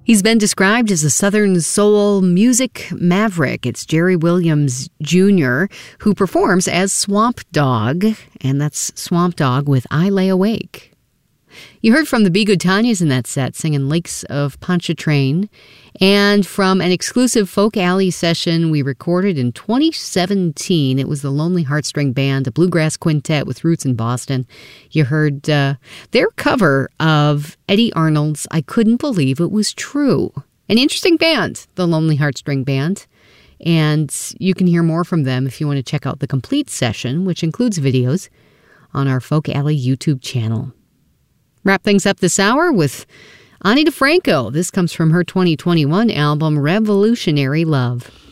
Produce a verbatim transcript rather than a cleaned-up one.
He's been described as a Southern soul music maverick. It's Jerry Williams Junior who performs as Swamp Dogg, and that's Swamp Dogg with I Lay Awake. You heard from the Be Good Tanyas in that set, singing Lakes of Pontchartrain, and from an exclusive Folk Alley session we recorded in twenty seventeen. It was the Lonely Heartstring Band, a bluegrass quintet with roots in Boston. You heard uh, their cover of Eddie Arnold's I Couldn't Believe It Was True. An interesting band, the Lonely Heartstring Band. And you can hear more from them if you want to check out the complete session, which includes videos, on our Folk Alley YouTube channel. Wrap things up this hour with Ani DiFranco. This comes from her twenty twenty-one album, Revolutionary Love.